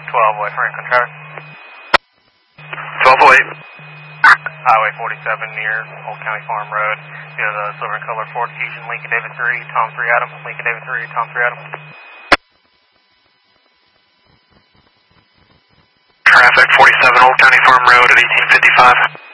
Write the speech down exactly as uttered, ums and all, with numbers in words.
twelve oh eight Franklin traffic. twelve oh eight. Highway forty-seven near Old County Farm Road. You have the silver and color Ford Fusion, Lincoln David three, Tom three Adam, Lincoln David three, Tom three Adam. Traffic forty-seven Old County Farm Road at eighteen fifty-five.